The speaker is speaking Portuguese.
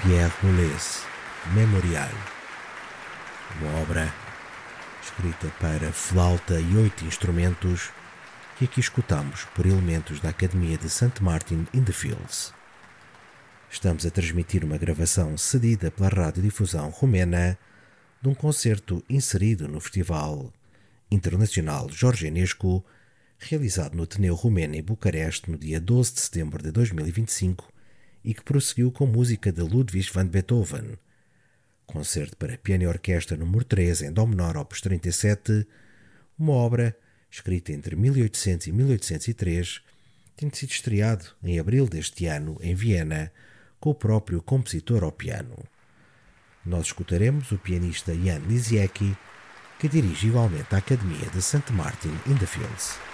Pierre Boulez, Memorial, uma obra escrita para flauta e 8 instrumentos que aqui escutamos por elementos da Academia de St. Martin in the Fields. Estamos a transmitir uma gravação cedida pela radiodifusão romena de um concerto inserido no Festival Internacional Jorge Enescu, realizado no Ateneu Romeno em Bucareste no dia 12 de setembro de 2025 e que prosseguiu com música de Ludwig van Beethoven. Concerto para piano e orquestra número 3 em Dó menor opus 37, uma obra escrita entre 1800 e 1803, tendo sido estreado em abril deste ano em Viena com o próprio compositor ao piano. Nós escutaremos o pianista Jan Lisiecki, que dirige igualmente a Academia de St. Martin in the Fields.